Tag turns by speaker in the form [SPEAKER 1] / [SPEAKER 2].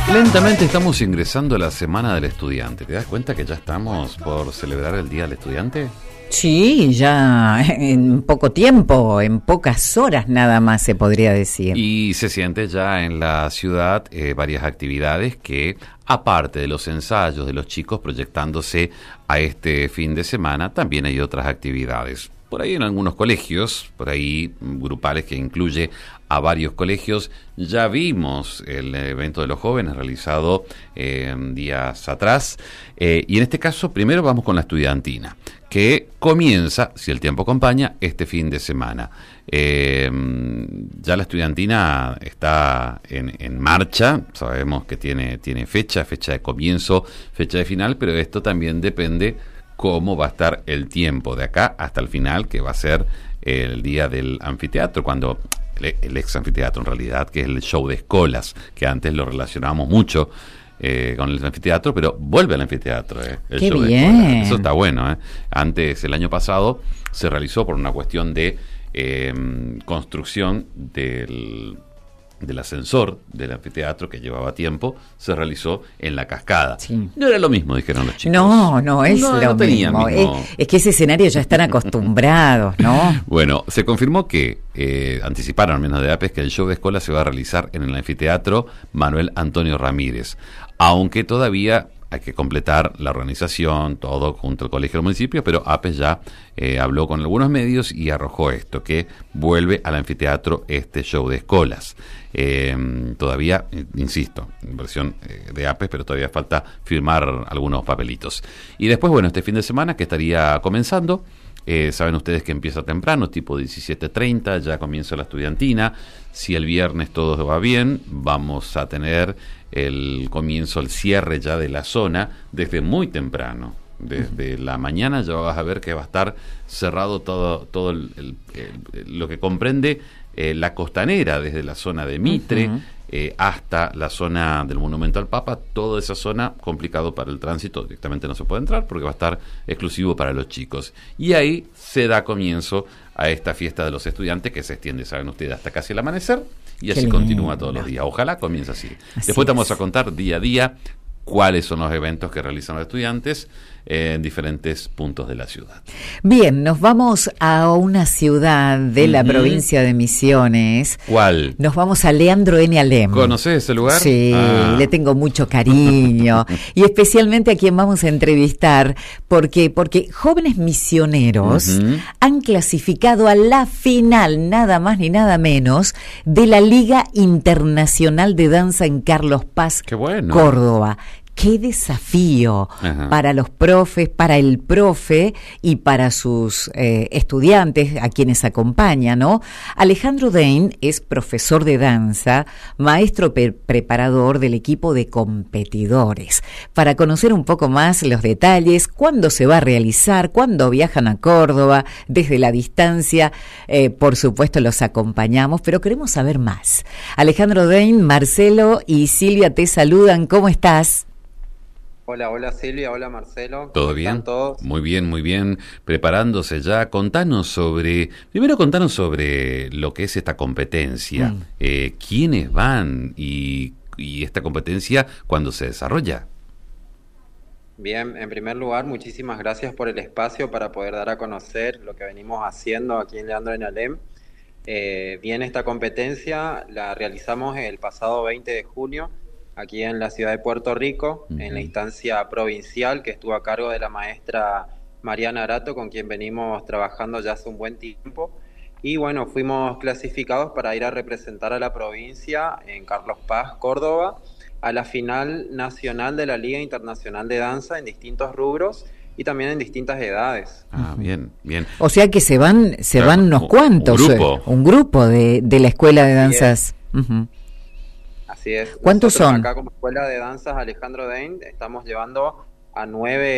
[SPEAKER 1] Lentamente estamos ingresando a la Semana del Estudiante. ¿Te das cuenta que ya estamos por celebrar el Día del Estudiante?
[SPEAKER 2] Sí, ya en poco tiempo, en pocas horas nada más se podría decir.
[SPEAKER 1] Y se siente ya en la ciudad varias actividades que, aparte de los ensayos de los chicos proyectándose a este fin de semana, también hay otras actividades. Por ahí en algunos colegios, por ahí grupales que incluye a varios colegios, ya vimos el evento de los jóvenes realizado días atrás. Y en este caso, primero vamos con la estudiantina, que comienza, si el tiempo acompaña, este fin de semana. Ya la estudiantina está en marcha, sabemos que tiene fecha de comienzo, fecha de final, pero esto también depende cómo va a estar el tiempo de acá hasta el final, que va a ser el día del anfiteatro, cuando el ex anfiteatro en realidad, que es el show de escolas, que antes lo relacionábamos mucho con el anfiteatro, pero vuelve al anfiteatro, el
[SPEAKER 2] ¡Qué
[SPEAKER 1] show
[SPEAKER 2] bien!
[SPEAKER 1] de escolas. Eso está bueno. Antes, el año pasado, se realizó por una cuestión de construcción del ascensor del anfiteatro, que llevaba tiempo, se realizó en la cascada. Sí. No era lo mismo, dijeron los chicos.
[SPEAKER 2] No es lo mismo. Es que ese escenario ya están acostumbrados, ¿no?
[SPEAKER 1] Bueno, se confirmó que, anticiparon al menos de APES, que el show de escuela se va a realizar en el anfiteatro Manuel Antonio Ramírez, aunque todavía hay que completar la organización, todo junto al colegio del municipio, pero APES ya habló con algunos medios y arrojó esto, que vuelve al anfiteatro este show de escolas. Todavía, insisto, versión de APES, pero todavía falta firmar algunos papelitos. Y después, bueno, este fin de semana que estaría comenzando, saben ustedes que empieza temprano, tipo 17:30, ya comienza la estudiantina. Si el viernes todo va bien, vamos a tener el comienzo, el cierre ya de la zona desde muy temprano. Desde la mañana ya vas a ver que va a estar cerrado todo lo que comprende la costanera, desde la zona de Mitre hasta la zona del Monumento al Papa. Toda esa zona complicado para el tránsito, directamente no se puede entrar porque va a estar exclusivo para los chicos. Y ahí se da comienzo a esta fiesta de los estudiantes, que se extiende, saben ustedes, hasta casi el amanecer, y así continúa todos los días. Ojalá comience así. Después te vamos a contar día a día cuáles son los eventos que realizan los estudiantes en diferentes puntos de la ciudad.
[SPEAKER 2] Bien, nos vamos a una ciudad de la provincia de Misiones.
[SPEAKER 1] ¿Cuál?
[SPEAKER 2] Nos vamos a Leandro N. Alem.
[SPEAKER 1] ¿Conoces ese lugar?
[SPEAKER 2] Sí, le tengo mucho cariño. Y especialmente a quien vamos a entrevistar, porque jóvenes misioneros han clasificado a la final, nada más ni nada menos, de la Liga Internacional de Danza en Carlos Paz, Córdoba. ¡Qué desafío para los profes, para el profe y para sus estudiantes a quienes acompañan, ¿no? Alejandro Dain es profesor de danza, maestro preparador del equipo de competidores. Para conocer un poco más los detalles, cuándo se va a realizar, cuándo viajan a Córdoba, desde la distancia, por supuesto los acompañamos, pero queremos saber más. Alejandro Dain, Marcelo y Silvia te saludan, ¿cómo estás?
[SPEAKER 3] Hola Silvia, hola Marcelo.
[SPEAKER 1] ¿Todo bien?
[SPEAKER 3] ¿Están todos?
[SPEAKER 1] Muy bien. Preparándose ya. Contanos sobre lo que es esta competencia. ¿Quiénes van y esta competencia cuándo se desarrolla?
[SPEAKER 3] Bien, en primer lugar, muchísimas gracias por el espacio para poder dar a conocer lo que venimos haciendo aquí en Leandro N. Alem. Bien, esta competencia la realizamos el pasado 20 de junio, aquí en la ciudad de Puerto Rico, en la instancia provincial que estuvo a cargo de la maestra Mariana Arato, con quien venimos trabajando ya hace un buen tiempo. Y bueno, fuimos clasificados para ir a representar a la provincia en Carlos Paz, Córdoba, a la final nacional de la Liga Internacional de Danza en distintos rubros y también en distintas edades.
[SPEAKER 1] Bien.
[SPEAKER 2] O sea que se van unos cuantos, un grupo de la Escuela de Danzas.
[SPEAKER 3] Así es.
[SPEAKER 2] ¿Cuántos son?
[SPEAKER 3] Acá como Escuela de Danzas Alejandro Dain estamos llevando a 9